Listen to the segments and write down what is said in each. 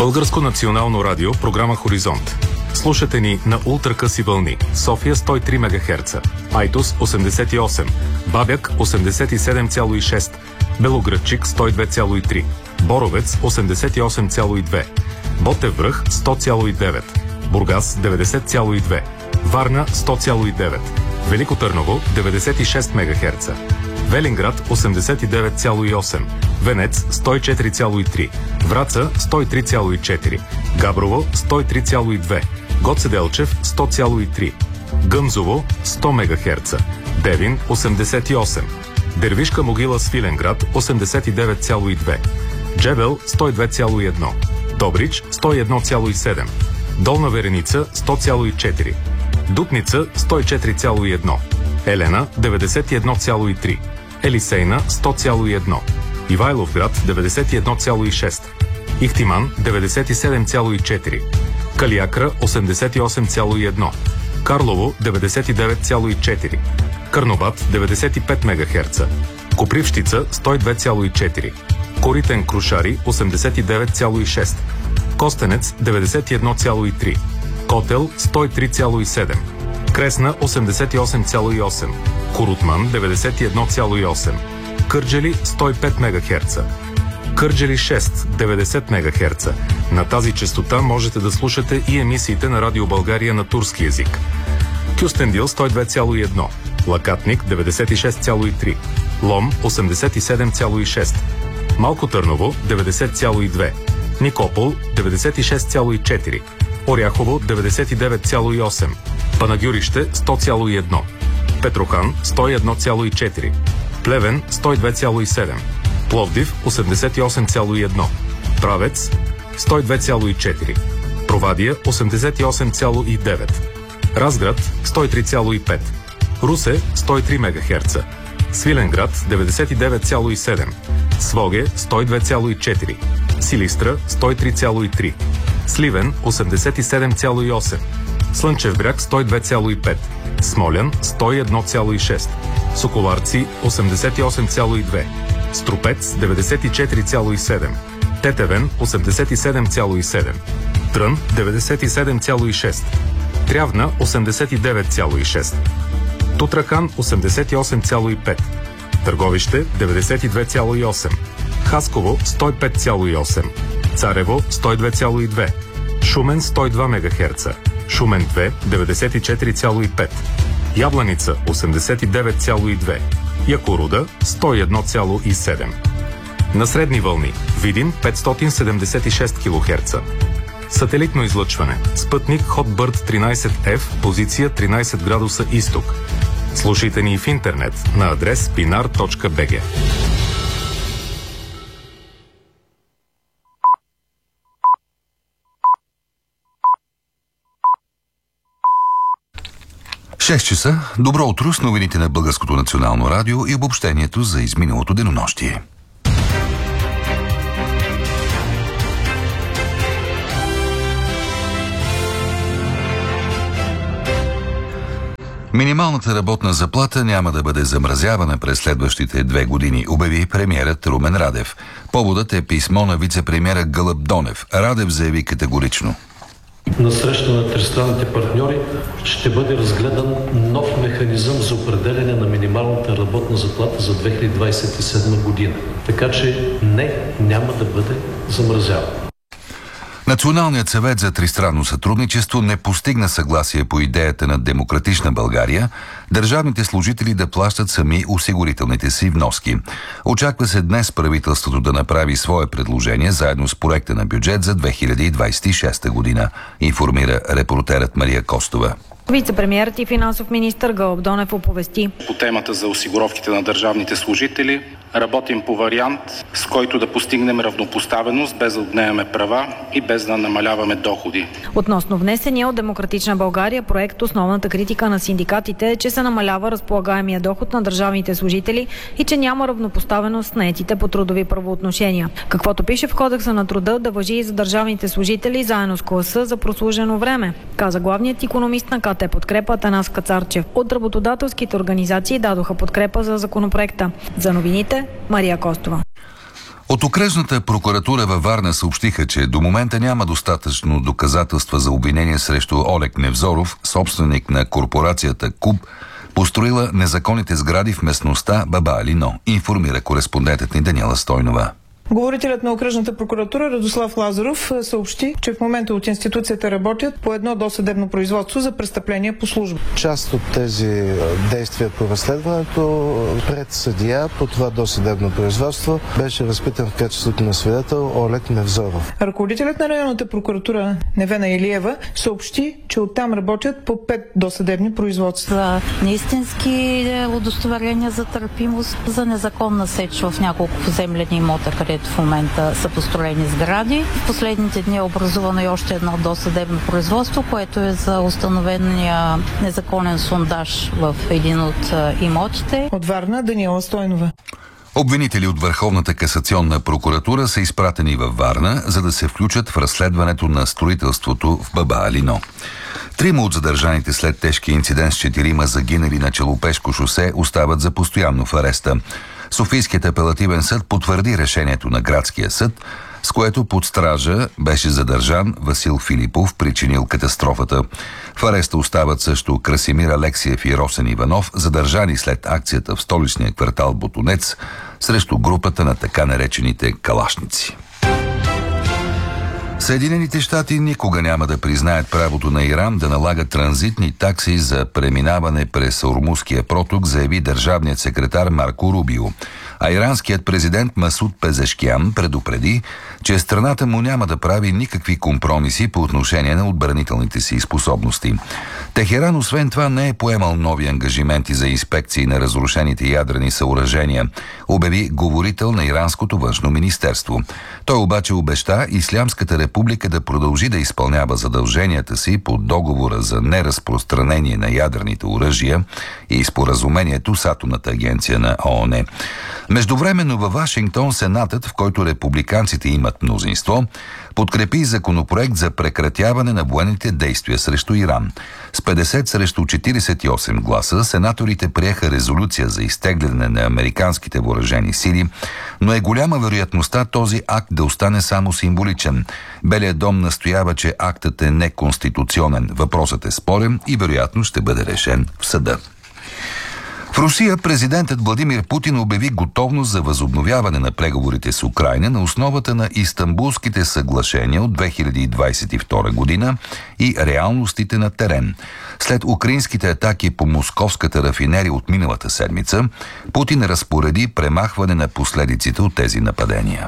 Българско национално радио, програма Хоризонт. Слушате ни на ултракъси вълни. София 103 МГц, Айтос 88, Бабяк 87,6, Белоградчик 102,3, Боровец 88,2, Ботев връх 100,9, Бургас 90,2, Варна 100,9, Велико Търново 96 МГц, Велинград 89,8, Венец 104,3, Враца 103,4, Габрово 103,2, Гоце Делчев 100,3, Гъмзово 100 МГц, Девин 88, Дервишка могила Свиленград 89,2, Джебел 102,1, Добрич 101,7, Долна Вереница 100,4, Дупница 104,1, Елена 91,3, Елисейна 100,1, Ивайловград 91,6, Ихтиман 97,4, Калиакра 88,1, Карлово 99,4, Карнобат 95 МГц, Копривщица 102,4, Коритен Крушари 89,6, Костенец 91,3, Котел 103,7, Кресна 88,8, Корутман 91,8, Кърджали 105 МГц, Кърджали 6 90 МГц. На тази честота можете да слушате и емисиите на Радио България на турски език. Кюстендил 102,1, Лакатник 96,3, Лом 87,6, Малко Търново 90,2, Никопол 96,4, Оряхово 99,8, Панагюрище 100,1, Петрохан 101,4, Плевен 102,7, Пловдив 88,1, Правец 102,4, Провадия 88,9, Разград 103,5, Русе 103 МГц, Свиленград 99,7, Своге 102,4, Силистра 103,3, Сливен 87,8, Слънчев бряг 102,5, Смолян 101,6, Соколарци 88,2, Струпец 94,7, Тетевен 87,7, Трън 97,6, Трявна 89,6, Тутрахан 88,5, Търговище 92,8, Хасково 105,8, Царево 102,2, Шумен 102 МГц, Шумен 2 94,5, Ябланица 89,2, Якоруда 101,7. На средни вълни Видин 576 кГц. Сателитно излъчване. Спътник Hotbird 13F, позиция 13 градуса изток. Слушайте ни в интернет на адрес pinar.bg. Шест часа. Добро утро с новините на Българското национално радио и обобщението за изминалото денонощие. Минималната работна заплата няма да бъде замразявана през следващите 2 години, обяви премиерът Румен Радев. Поводът е писмо на вице-премиера Гълъб Донев. Радев заяви категорично: на среща на тристранните партньори ще бъде разгледан нов механизъм за определяне на минималната работна заплата за 2027 година. Така че няма да бъде замразяван. Националният съвет за тристранно сътрудничество не постигна съгласие по идеята на Демократична България държавните служители да плащат сами осигурителните си вноски. Очаква се днес правителството да направи свое предложение заедно с проекта на бюджет за 2026 година, информира репортерът Мария Костова. Вице-премиерът и финансов министър Гълъб Донев оповести: по темата за осигуровките на държавните служители работим по вариант, с който да постигнем равнопоставеност, без да отнемаме права и без да намаляваме доходи. Относно внесения от Демократична България проект, основната критика на синдикатите е, че се намалява разполагаемия доход на държавните служители и че няма равнопоставеност на етите по трудови правоотношения. Каквото пише в Кодекса на труда, да важи и за държавните служители заедно с класа за прослужено време, каза главният икономист на КТ Подкрепа Атанас Кацарчев. От работодателските организации дадоха подкрепа за законопроекта. За новините Мария Костова. От окръжната прокуратура във Варна съобщиха, че до момента няма достатъчно доказателства за обвинение срещу Олег Невзоров, собственик на корпорацията КУБ, построила незаконните сгради в местността Баба Алино, информира кореспондентът ни Даниела Стойнова. Говорителят на окръжната прокуратура Радослав Лазаров съобщи, че в момента от институцията работят по едно досъдебно производство за престъпление по служба. Част от тези действия по разследването пред съдия по това досъдебно производство беше разпитан в качеството на свидетел Олег Невзоров. Ръководителят на районната прокуратура Невена Илиева съобщи, че оттам работят по 5 досъдебни производства. Неистински удостоверения за търпимост, за незаконна сеч в няколко поземлени имота, където в момента са построени сгради. В последните дни е образувано и още едно досъдебно производство, което е за установения незаконен сондаж в един от имотите. От Варна Даниела Стойнова. Обвинители от Върховната касационна прокуратура са изпратени във Варна, за да се включат в разследването на строителството в Баба Алино. 3 от задържаните след тежки инцидент с 4 загинали на Челопешко шосе остават за постоянно в ареста. Софийският апелативен съд потвърди решението на градския съд, с което под стража беше задържан Васил Филипов, причинил катастрофата. В ареста остават също Красимир Алексиев и Росен Иванов, задържани след акцията в столичния квартал Ботунец срещу групата на така наречените калашници. Съединените щати никога няма да признаят правото на Иран да налага транзитни такси за преминаване през Ормузския проток, заяви държавният секретар Марко Рубио. А иранският президент Масуд Пезешкиян предупреди, че страната му няма да прави никакви компромиси по отношение на отбранителните си способности. Техеран освен това не е поемал нови ангажименти за инспекции на разрушените ядрени съоръжения, обяви говорител на иранското външно министерство. Той обаче обеща Ислямската република да продължи да изпълнява задълженията си по договора за неразпространение на ядрените оръжия и споразумението с Атомната агенция на ООН. Междувременно във Вашингтон Сенатът, в който републиканците имат мнозинство, подкрепи законопроект за прекратяване на военните действия срещу Иран. С 50 срещу 48 гласа сенаторите приеха резолюция за изтегляне на американските въоръжени сили, но е голяма вероятността този акт да остане само символичен. Белият дом настоява, че актът е неконституционен. Въпросът е спорен и вероятно ще бъде решен в съда. В Русия президентът Владимир Путин обяви готовност за възобновяване на преговорите с Украйна на основата на Истанбулските съглашения от 2022 година и реалностите на терен. След украинските атаки по московската рафинерия от миналата седмица, Путин разпореди премахване на последиците от тези нападения.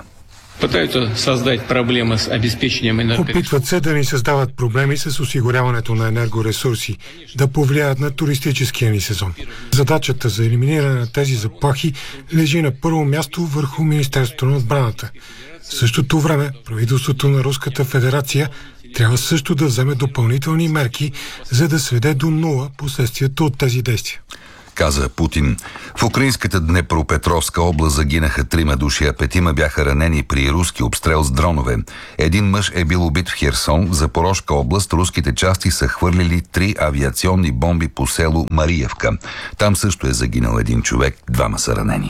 Опитват се да ни създават проблеми с осигуряването на енергоресурси, да повлияят на туристическия ни сезон. Задачата за елиминиране на тези заплахи лежи на първо място върху Министерството на отбраната. В същото време правителството на Руската федерация трябва също да вземе допълнителни мерки, за да сведе до нула последствията от тези действия, каза Путин. В украинската Днепропетровска област загинаха 3 души, а 5 бяха ранени при руски обстрел с дронове. Един мъж е бил убит в Херсон. В Запорожка област руските части са хвърлили 3 авиационни бомби по село Мариевка. Там също е загинал един човек, 2 са ранени.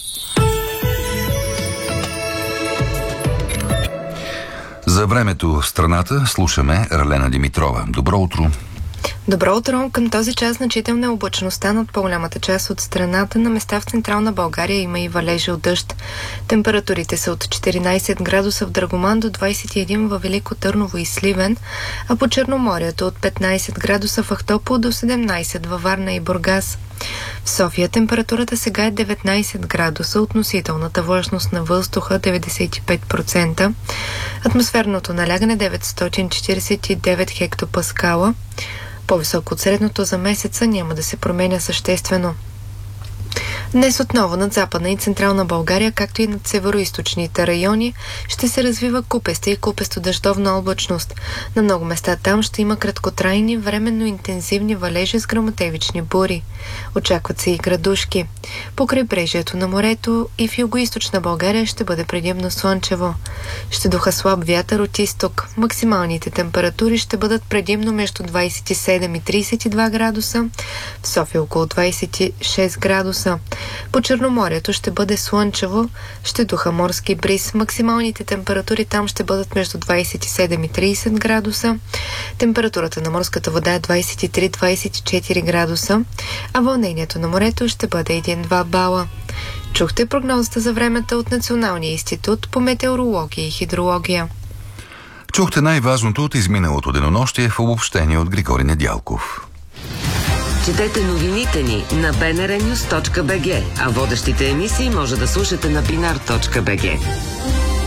За времето в страната слушаме Ралена Димитрова. Добро утро! Добро утро! Към този час значителна е облачността над по-голямата част от страната. На места в Централна България има и валежи от дъжд. Температурите са от 14 градуса в Драгоман до 21 във Велико Търново и Сливен, а по Черноморието от 15 градуса в Ахтопол до 17 във Варна и Бургас. В София температурата сега е 19 градуса, относителната влажност на въздуха 95%, атмосферното налягане 949 хектопаскала. По-високо от средното за месеца няма да се променя съществено. Днес отново над Западна и Централна България, както и над североизточните райони, ще се развива купеста и купесто-дъждовна облачност. На много места там ще има краткотрайни, временно интензивни валежи с гръмотевични бури. Очакват се и градушки. По крайбрежието на морето и в югоизточна България ще бъде предимно слънчево. Ще духа слаб вятър от изток. Максималните температури ще бъдат предимно между 27 и 32 градуса, в София около 26 градуса. По Черноморието ще бъде слънчево, ще духа морски бриз. Максималните температури там ще бъдат между 27 и 30 градуса. Температурата на морската вода е 23-24 градуса, а вълнението на морето ще бъде 1-2 бала. Чухте прогнозата за времето от Националния институт по метеорология и хидрология. Чухте най-важното от изминалото денонощие в обобщение от Григорий Недялков. Четете новините ни на bnrnews.bg, а водещите емисии може да слушате на binar.bg.